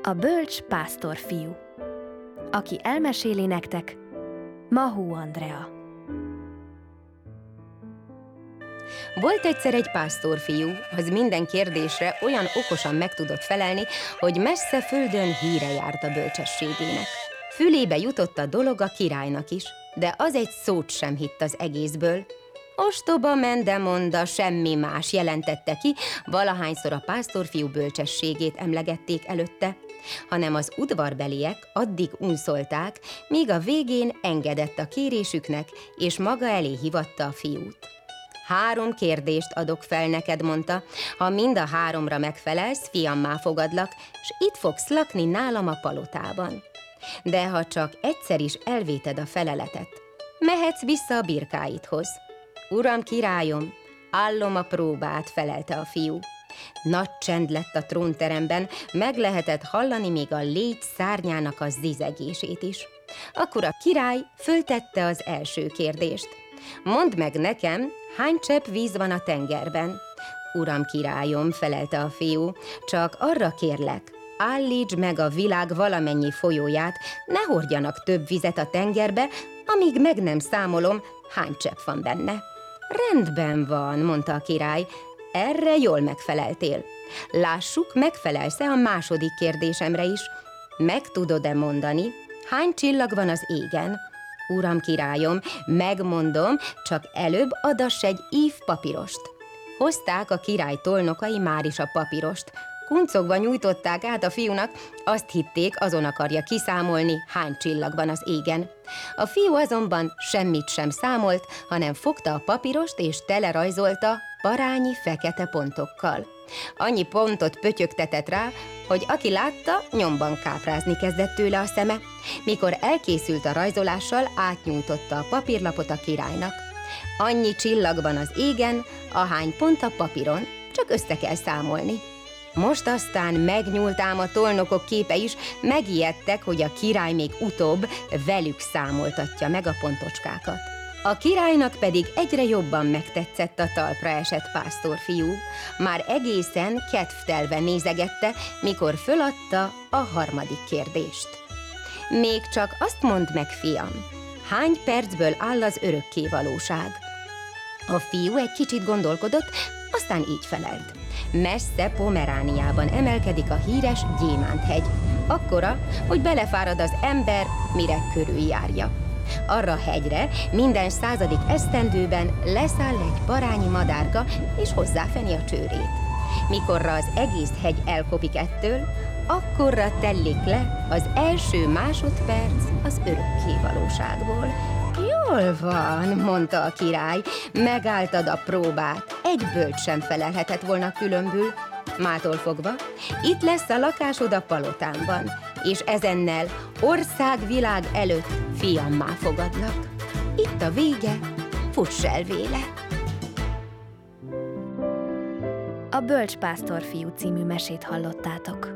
A bölcs pásztorfiú. Aki elmeséli nektek, Mahó Andrea. Volt egyszer egy pásztorfiú, az minden kérdésre olyan okosan meg tudott felelni, hogy messze földön híre járt a bölcsességének. Fülébe jutott a dolog a királynak is, de az egy szót sem hitt az egészből. Ostoba mendemonda, semmi más, jelentette ki, valahányszor a pásztorfiú bölcsességét emlegették előtte, hanem az udvarbeliek addig unszolták, míg a végén engedett a kérésüknek, és maga elé hívatta a fiút. 3 kérdést adok fel neked, mondta, ha mind a 3-ra megfelelsz, fiammá fogadlak, s itt fogsz lakni nálam a palotában. De ha csak egyszer is elvéted a feleletet, mehetsz vissza a birkáidhoz. Uram, királyom, állom a próbát, felelte a fiú. Nagy csend lett a trónteremben, meg lehetett hallani még a légy szárnyának a zizegését is. Akkor a király föltette az első kérdést. Mondd meg nekem, hány csepp víz van a tengerben? Uram, királyom, felelte a fiú, csak arra kérlek, állítsd meg a világ valamennyi folyóját, ne hordjanak több vizet a tengerbe, amíg meg nem számolom, hány csepp van benne. Rendben van, mondta a király, erre jól megfeleltél. Lássuk, megfelelsz-e a második kérdésemre is. Meg tudod-e mondani, hány csillag van az égen? Uram, királyom, megmondom, csak előbb adass egy ív papírost. Hozták a király tolnokai már is a papírost. Kuncogva nyújtották át a fiúnak, azt hitték, azon akarja kiszámolni, hány csillag van az égen. A fiú azonban semmit sem számolt, hanem fogta a papírost és telerajzolta parányi fekete pontokkal. Annyi pontot pötyögtetett rá, hogy aki látta, nyomban káprázni kezdett tőle a szeme. Mikor elkészült a rajzolással, átnyújtotta a papírlapot a királynak. Annyi csillag van az égen, ahány pont a papíron, csak össze kell számolni. Most aztán megnyúlt ám a tolnokok képe is, megijedtek, hogy a király még utóbb velük számoltatja meg a pontocskákat. A királynak pedig egyre jobban megtetszett a talpra esett pásztorfiú. Már egészen kedvtelve nézegette, mikor föladta a 3. kérdést. Még csak azt mondd meg, fiam, hány percből áll az örökkévalóság? A fiú egy kicsit gondolkodott, aztán így felelt. Messze Pomerániában emelkedik a híres Gyémánthegy, akkora, hogy belefárad az ember, mire körüljárja. Arra a hegyre minden 100. esztendőben leszáll egy parányi madárka, és hozzáfeni a csőrét. Mikorra az egész hegy elkopik ettől, akkorra tellik le az első másodperc az örökkévalóságból. Jól van, mondta a király, megálltad a próbát, egy bölcs sem felelhetett volna különbül. Mától fogva, itt lesz a lakásod a palotámban, és ezennel ország-világ előtt fiammá fogadlak. Itt a vége, fuss el véle! A bölcs pásztorfiú című mesét hallottátok.